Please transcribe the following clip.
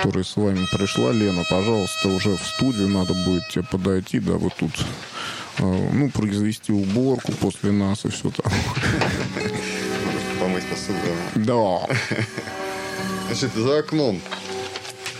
которая с вами пришла. Лена, пожалуйста, уже в студию надо будет тебе подойти, да, вот тут, произвести уборку после нас и все там. Помыть посуду. Да. Значит, за окном